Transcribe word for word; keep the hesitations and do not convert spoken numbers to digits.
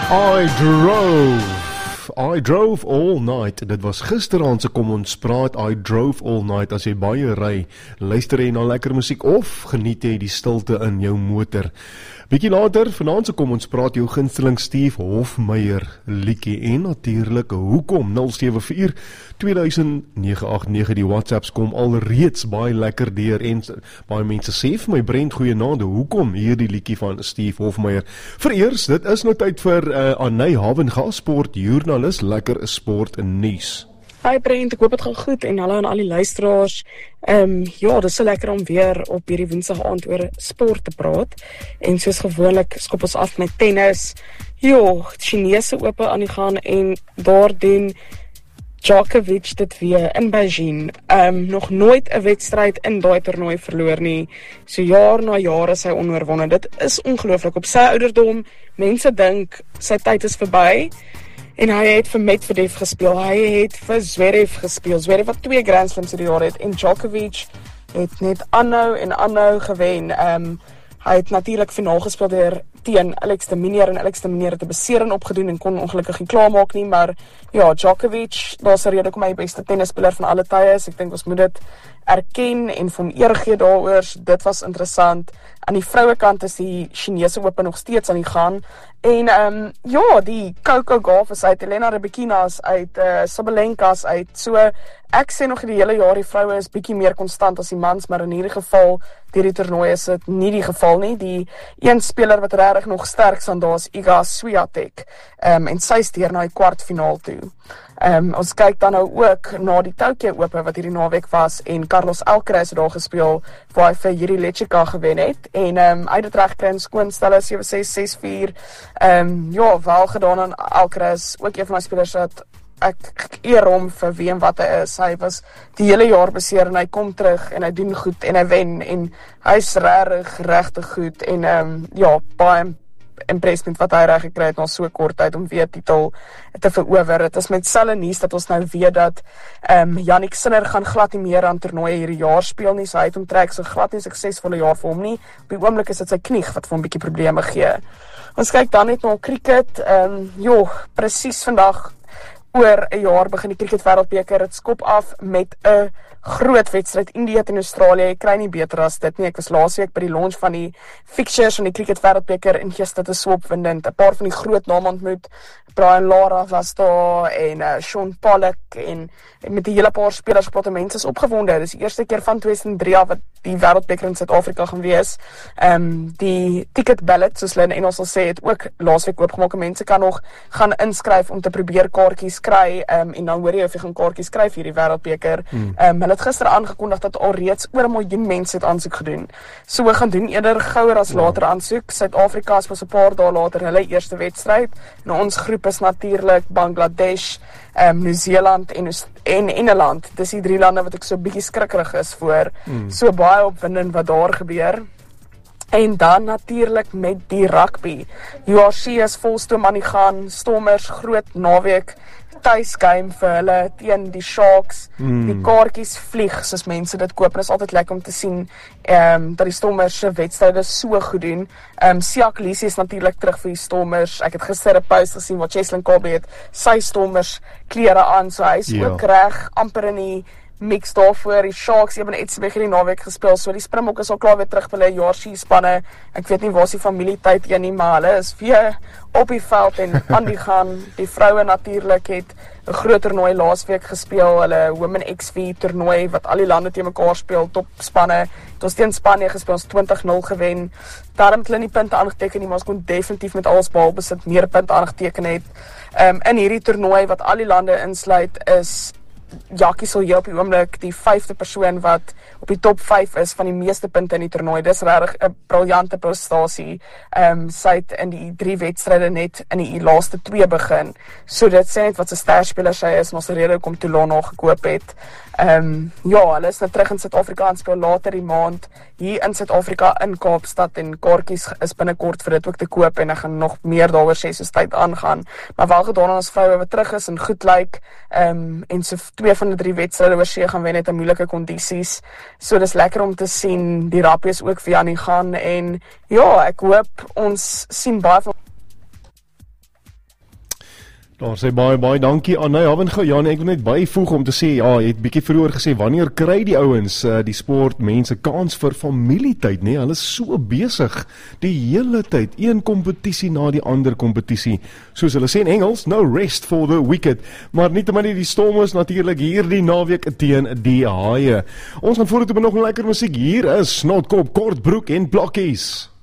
I drove, I drove all night. Dit was gisteraand se Kom Ons Praat. I drove all night. As jy baie ry, luister jy na lekker musiek of geniet jy die stilte in jou motor. Bietjie later, vanaand se Kom Ons Praat, jou gunsteling Steve Hofmeyer liedjie en natuurlik hoekom nul sewe vier twee duisend nege agt nege. Die WhatsApps kom al reeds baie lekker deur en baie mense sê vir my Brent goeienaand, hoekom hierdie liedjie van Steve Hofmeyer? Vereers, dit is nou tyd vir uh, Anay Havenga, sportjoernalis, lekker sport en nuus. Hi Brent, ek hoop het gaan goed en hallo aan al die luisteraars. Um, ja, dit is so lekker om weer op hierdie woensdag aand oor sport te praat. En soos gewoonlik skop ons af met tennis. Jo, Chinese ope aan die gaan en daar doen Djokovic dit weer in Beijing. Um, nog nooit 'n wedstryd in daai toernooi verloor nie. So jaar na jaar is hy onoorwonde. Dit is ongelooflik. Op sy ouderdom, mense dink sy tyd is verby. En hy het vir Medvedev gespeel, hy het vir Zverev gespeel, Zverev wat twee Grand Slams hierdie jaar het, en Djokovic het net aanhou en aanhou gewen. Um, hy het natuurlik finaal gespeel deur teen Alex de Minaur, en Alex de Minaur het 'n besering opgedoen en kon ongelukkig nie klaarmaak nie, maar ja, Djokovic, daar's 'n rede hoekom hy die beste tennisspeler van alle tye is. Ek dink ons moet dit erken en vir hom eer gee daaroor. Dit was interessant. Aan die vroue kant is die Chinese ope nog steeds aan die gang. En um, ja, die Coco Gauff is uit, Elena Rybakina is uit, uh, Sabalenka is uit. So ek sê nog die hele jaar die vroue is bietjie meer konstant as die mans, maar in hierdie geval, deur die toernooi is dit nie die geval nie. Die een speler wat regtig nog sterk staan daar is Iga Swiatek. Um, en sy is deur na die kwartfinaal toe. Um, ons kyk dan nou ook na die Tokyo Ope wat hierdie naweek was en Carlos Alcaraz het daar gespeel waar hy vir Jiri Lechika gewen het en um, hy het dit reg gekry in skoonstelle sewe ses ses vier. Um, ja, wel gedaan aan Alcaraz, ook een van my spelers wat ek eer hom vir wie en wat hy is. Hy was die hele jaar beseer en hy kom terug en hy doen goed en hy wen en hy's regtig regtig goed en um, ja, baie impressed wat hy reg gekry het na so kort tyd om weer titel te verower. Het is met selle nuus dat ons nou weet dat um, Jannik Sinner gaan glad nie meer aan toernooie hierdie jaar speel nie, so hy het omtrek so glad nie suksesvolle jaar vir hom nie. Op die oomblik is dit sy knie wat vir hom 'n bietjie probleme gee. Ons kyk dan net na cricket. Um, jo, presies vandag oor 'n jaar begin die cricket wêreldbeker. Dit skop af met 'n groot wedstryd. India teen Australië, jy kry nie beter as dit nie. Ek was laasweek by die launch van die fixtures van die cricket wêreldbeker en gister dit is so opwindend. 'n Paar van die groot name ontmoet. Brian Lara was daar en uh, Sean Pollock en, en met die hele paar spelers gepraat en mense is opgewonde. Dis die eerste keer van twee tuisend drie af wat die wêreldbeker in Suid-Afrika gaan wees. Ehm um, die ticket ballot, soos hulle in Engels sal sê, het ook laasweek oopgemaak en mense kan nog gaan inskryf om te probeer kaartjies kry. Ehm um, en dan hoor jy of jy gaan kaartjies kry vir hierdie wêreldbeker. Ehm um, hulle het gister aangekondig dat alreeds oor 'n miljoen mense het aansoek gedoen. So we gaan doen eerder gouer as later aansoek. Suid-Afrika is pas 'n paar dae later hulle eerste wedstryd. En ons groep is natuurlik Bangladesh, um, Nieu-Seeland en en Engeland. Dis die drie lande wat ek so bietjie skrikkerig is voor. Mm. So baie opwindend wat daar gebeur. En dan natuurlik met die rugby. U R C is volstoom aan die gaan. Stormers groot naweek tuisgame vir hulle teen die Sharks. Mm. Die kaartjies vlieg soos mense dit koop en is altyd lekker om te sien ehm um, dat die Stormers se wedstryde so goed doen. Ehm um, Siak Lisi is natuurlik terug vir die Stormers. Ek het gister 'n post gesien waar Cheslin Kolbe het sy Stormers klere aan, so hy is ja. ook reg amper in die mix daarvoor. Die Sharks het iets begin die naweek gespeel, so die Springbokke is al klaar weer terug vir hulle J R C spanne. Ek weet nie waar se familietyd een nie, maar hulle is weer op die veld en aan die gaan. Die vroue natuurlik het 'n groot toernooi laasweek gespeel, hulle Women X V toernooi wat al die lande teen mekaar speel, top spanne. Het ons teen Spanje gespeel, ons twintig nul gewen. Daarom het hulle nie punte aangeteken nie, maar ons kon definitief met alles balbesit meer punte aangeteken het. Um, in hierdie toernooi wat al die lande insluit is Jackie Silje op die oomblik die vyfde persoon wat op die top vyf is van die meeste punte in die toernooi. Dis regtig 'n briljante prestasie. Ehm um, sy het in die drie wedstryde net in die laaste twee begin. So dit sê net wat 'n sterspeler sy is en ons rede hoekom Tulano gekoop het. Ehm um, ja, hulle is nou terug in Suid-Afrika en speel later die maand hier in Suid-Afrika in Kaapstad en kaartjies is binnekort vir dit ook te koop en ek gaan nog meer daaroor sê soos tyd aangaan. Maar wel gedaan aan ons vroue wat terug is en goed lyk. Ehm um, en so twee van die drie wedstryde oor see gaan wen het in moeilike kondisies. So dis lekker om te sien die rugby is ook weer aan die gaan en ja, ek hoop ons sien baie van Daar sê baie baie dankie aan Nay Havenga. Ja, nee, ek wil net byvoeg om te sê, ja, jy het bietjie vroeër gesê wanneer kry die ouens uh, die sportmense kans vir familietyd, nee, hulle is so besig die hele tyd, een kompetisie na die ander kompetisie. Soos hulle sê in Engels, no rest for the wicked. Maar nietemin die Stormers natuurlik hierdie naweek teen die Haie. Ons gaan vorentoe met nog 'n lekker musiek. Hier is Snotkop, Kortbroek en Blokkies.